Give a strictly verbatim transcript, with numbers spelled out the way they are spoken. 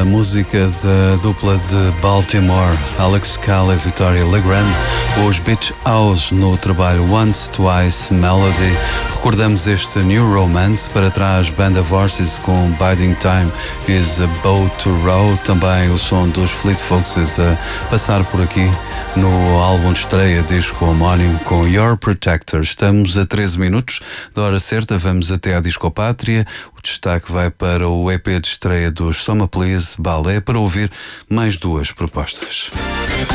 música da dupla de Baltimore, Alex Cale e Victoria Legrand, os Beach House no trabalho Once, Twice, Melody. Recordamos este New Romance, para trás Band of Horses com Biding Time is a Boat to Row, também o som dos Fleet Foxes a passar por aqui no álbum de estreia, disco homónimo com Your Protector. Estamos a treze minutos da hora certa, vamos até à Discopátria. O destaque vai para o E P de estreia dos Soma Please Ballet, para ouvir mais duas propostas.